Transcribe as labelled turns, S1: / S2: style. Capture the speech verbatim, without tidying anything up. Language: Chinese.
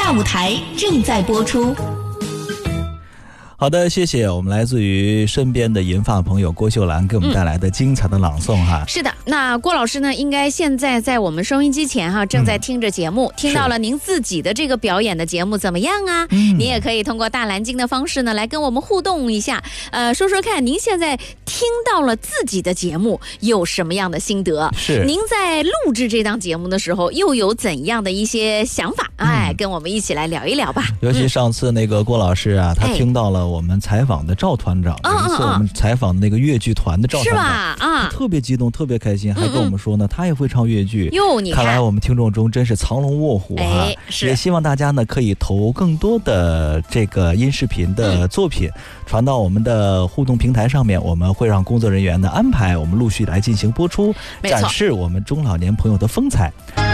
S1: 大舞台正在播出。
S2: 好的，谢谢我们来自于身边的银发朋友郭秀兰给我们带来的精彩的朗诵哈、
S3: 嗯、是的，那郭老师呢应该现在在我们收音机前哈正在听着节目、嗯、听到了您自己的这个表演的节目怎么样啊、嗯、您也可以通过大蓝鲸的方式呢来跟我们互动一下，呃，说说看您现在听到了自己的节目有什么样的心得，
S2: 是
S3: 您在录制这档节目的时候又有怎样的一些想法，哎、嗯，跟我们一起来聊一聊吧。
S2: 尤其上次那个郭老师啊、嗯、他听到了我们采访的赵团长、哎、有一次我们采访的那个越剧团的赵团长，是吧？啊，特别激动，特别开心，还跟我们说呢、嗯嗯、他也会唱越剧。哟，你看，看来我们听众中真是藏龙卧虎啊、哎！也希望大家呢可以投更多的这个音视频的作品、嗯、传到我们的互动平台上面，我们会让工作人员呢安排我们陆续来进行播出，展示我们中老年朋友的风采。